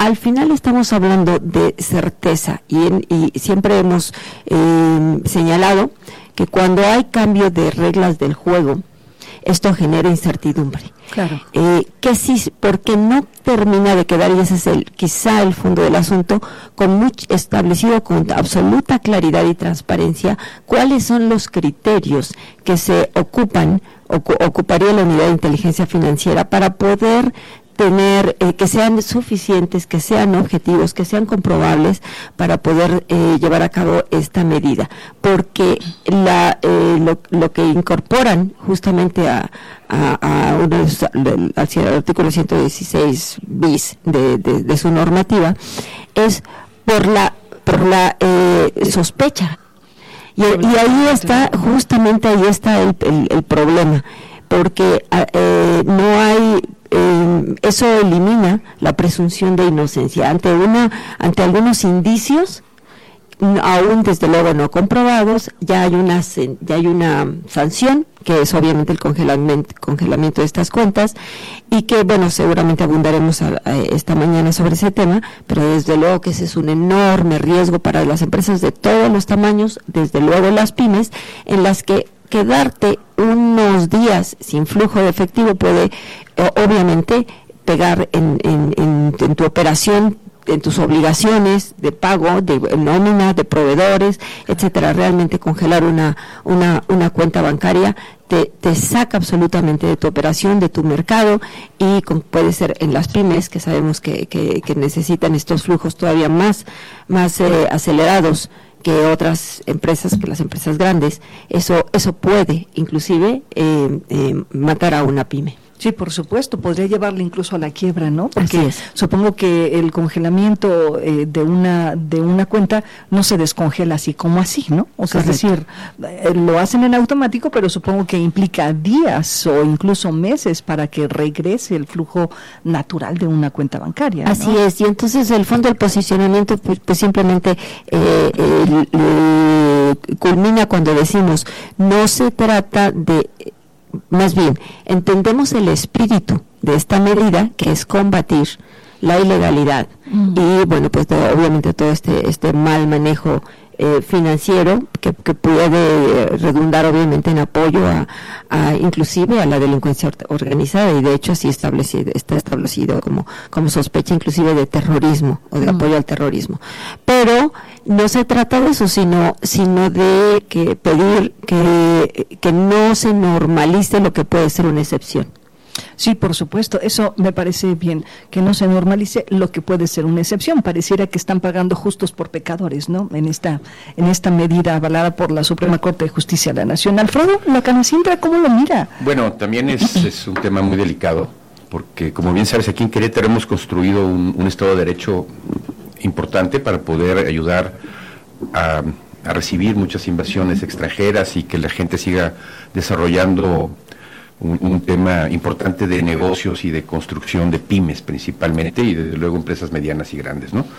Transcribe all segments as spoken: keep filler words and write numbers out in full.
al final estamos hablando de certeza y, en, y siempre hemos eh, señalado que cuando hay cambio de reglas del juego, esto genera incertidumbre. Claro. Eh, que sí, porque no termina de quedar, y ese es el quizá el fondo del asunto, con mucho, establecido con absoluta claridad y transparencia cuáles son los criterios que se ocupan, ocu, ocuparía la unidad de inteligencia financiera para poder tener, eh, que sean suficientes, que sean objetivos, que sean comprobables para poder eh, llevar a cabo esta medida, porque la eh, lo, lo que incorporan justamente a, a, a uno de los, al, al artículo ciento dieciséis bis de, de, de su normativa es por la por la eh, sospecha, y, y ahí está, justamente ahí está el, el, el problema, porque eh, no hay Eh, eso elimina la presunción de inocencia ante una ante algunos indicios, aún desde luego no comprobados. Ya hay una ya hay una sanción, que es obviamente el congelamiento congelamiento de estas cuentas, y que bueno, seguramente abundaremos a, a esta mañana sobre ese tema, pero desde luego que ese es un enorme riesgo para las empresas de todos los tamaños, desde luego las pymes, en las que quedarte unos días sin flujo de efectivo puede eh, obviamente pegar en, en, en, en tu operación, en tus obligaciones de pago, de nómina, de proveedores, etcétera. Realmente congelar una una una cuenta bancaria te, te saca absolutamente de tu operación, de tu mercado, y con, puede ser en las pymes, que sabemos que, que, que necesitan estos flujos todavía más, más eh, acelerados que otras empresas, que las empresas grandes. Eso eso puede inclusive eh, eh, matar a una pyme. Sí, por supuesto, podría llevarle incluso a la quiebra, ¿no? Porque supongo que el congelamiento eh, de una de una cuenta no se descongela así como así, ¿no? O sea, es decir, eh, lo hacen en automático, pero supongo que implica días o incluso meses para que regrese el flujo natural de una cuenta bancaria, ¿no? Así es, y entonces el fondo del posicionamiento pues, pues simplemente eh, eh, eh, culmina cuando decimos, no se trata de... Más bien, entendemos el espíritu de esta medida, que es combatir la ilegalidad mm. y, bueno, pues todo, obviamente todo este este mal manejo eh, financiero que, que puede redundar obviamente en apoyo a, a inclusive a la delincuencia organizada, y de hecho así establecido está establecido como como sospecha inclusive de terrorismo o de mm. apoyo al terrorismo. Pero no se trata de eso, sino sino de que pedir que que no se normalice lo que puede ser una excepción. Sí, por supuesto, eso me parece bien, que no se normalice lo que puede ser una excepción. Pareciera que están pagando justos por pecadores, ¿no? En esta en esta medida avalada por la Suprema Corte de Justicia de la Nación. Alfredo, la Canacintra, ¿cómo lo mira? Bueno, también es, es un tema muy delicado, porque como bien sabes, aquí en Querétaro hemos construido un, un Estado de Derecho importante para poder ayudar a, a recibir muchas inversiones extranjeras y que la gente siga desarrollando Un, un tema importante de negocios y de construcción de pymes principalmente, y desde luego empresas medianas y grandes, ¿no?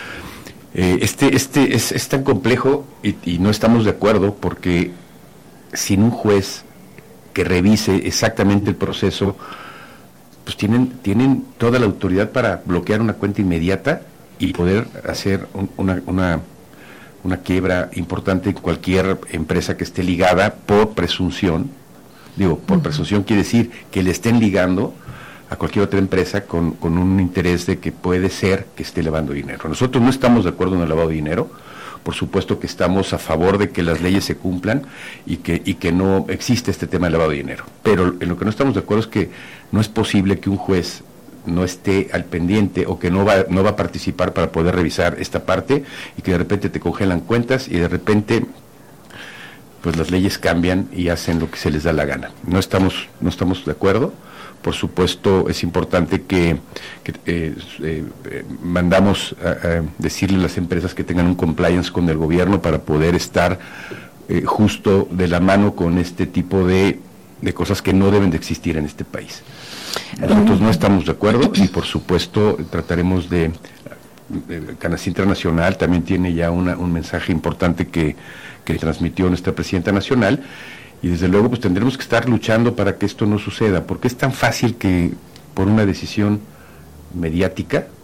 Eh, este este es, es tan complejo y, y no estamos de acuerdo, porque sin un juez que revise exactamente el proceso, pues tienen tienen toda la autoridad para bloquear una cuenta inmediata y poder hacer un, una, una una quiebra importante en cualquier empresa que esté ligada por presunción. Digo, por presunción quiere decir que le estén ligando a cualquier otra empresa con, con un interés de que puede ser que esté lavando dinero. Nosotros no estamos de acuerdo en el lavado de dinero, por supuesto que estamos a favor de que las leyes se cumplan y que, y que no existe este tema de lavado de dinero. Pero en lo que no estamos de acuerdo es que no es posible que un juez no esté al pendiente o que no va, no va a participar para poder revisar esta parte, y que de repente te congelan cuentas y de repente pues las leyes cambian y hacen lo que se les da la gana. No estamos no estamos de acuerdo. Por supuesto, es importante que, que eh, eh, mandamos a, a decirle a las empresas que tengan un compliance con el gobierno para poder estar eh, justo de la mano con este tipo de, de cosas que no deben de existir en este país. Nosotros no estamos de acuerdo y, por supuesto, trataremos de... Canacintra Nacional también tiene ya una, un mensaje importante que que transmitió nuestra presidenta nacional, y desde luego pues tendremos que estar luchando para que esto no suceda, porque es tan fácil que por una decisión mediática